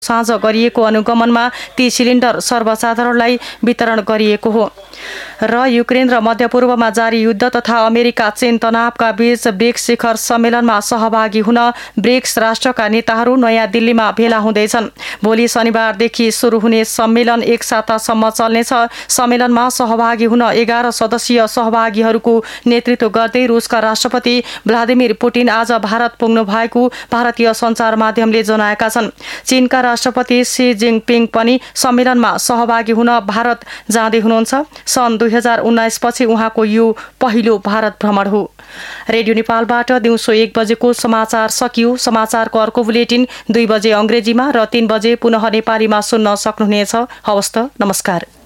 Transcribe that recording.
साँझ गरिएको अनुगमनमा ती सिलिन्डर सर्वसाधारणलाई वितरण गरिएको हो। र युक्रेन र मध्यपूर्वमा जारी युद्ध तथा अमेरिका चीन तनावका बीच ब्रिक्स शिखर सम्मेलनमा सहभागी हुन ब्रिक्स राष्ट्रका नेताहरू नयाँ दिल्लीमा भेला हुँदैछन्। भोलि शनिबारदेखि सुरु हुने सम्मेलन 1 सातासम्म चल्नेछ। सम्मेलनमा सहभागी हुन 11 सदस्यीय सहभागीहरूको नेतृत्व गर्दै रुसका राष्ट्रपति भ्लादिमिर पुटिन आज भारत पुग्नु भएको भारतीय सञ्चार माध्यमले जनाएका छन्। चीनका राष्ट्रपति सी जिनपिङ पनि सम्मेलनमा सहभागी हुन भारत जाँदै हुनुहुन्छ। सन् 2019 पछि उहाँको यो पहिलो भारत भ्रमण हो। रेडियो नेपालबाट दिउँसो 1 बजेको समाचार सकियो। समाचारको अर्को बुलेटिन 2 बजे अंग्रेजीमा र 3 बजे पुनः नेपालीमा सुन्न सक्नुहुनेछ। हवस् त, नमस्कार।